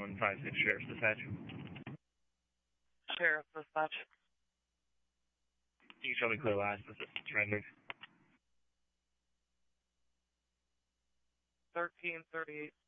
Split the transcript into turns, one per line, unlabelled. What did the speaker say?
156 Sheriff's Dispatch.
Sheriff Dispatch.
Can you show me clear last assistance rendered?
1338.